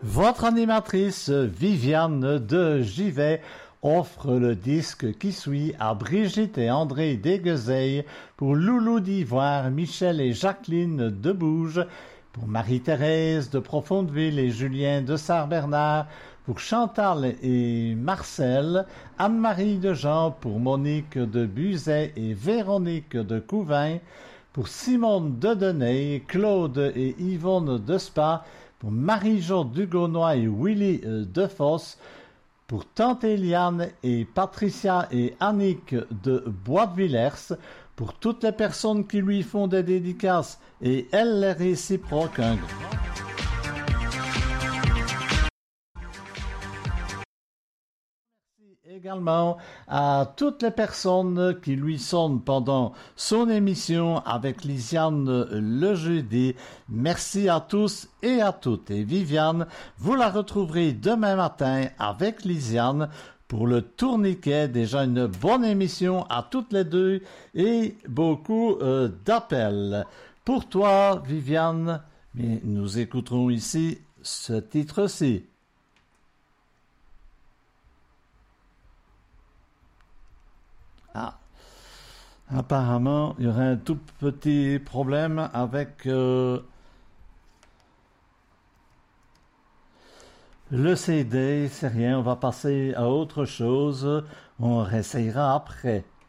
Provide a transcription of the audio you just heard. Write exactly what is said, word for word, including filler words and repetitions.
Votre animatrice Viviane de Givet offre le disque qui suit à Brigitte et André Desguezeilles, pour Loulou d'Ivoire, Michel et Jacqueline de Bouge, pour Marie-Thérèse de Profondeville et Julien de Sarre-Bernard, pour Chantal et Marcel, Anne-Marie de Jean, pour Monique de Buzet et Véronique de Couvin, pour Simone de Deney, Claude et Yvonne de Spa, pour Marie-Jo Dugonois et Willy Defosse, pour Tante Eliane et Patricia et Annick de Bois-de-Villers, pour toutes les personnes qui lui font des dédicaces et elles les réciproques, un grand également à toutes les personnes qui lui sont pendant son émission avec Lisiane le jeudi. Merci à tous et à toutes. Et Viviane, vous la retrouverez demain matin avec Lisiane pour le tourniquet. Déjà une bonne émission à toutes les deux et beaucoup euh, d'appels. Pour toi, Viviane, mais nous écouterons ici ce titre-ci. Ah, apparemment, il y aurait un tout petit problème avec euh, le C D. C'est rien, on va passer à autre chose. On réessayera après.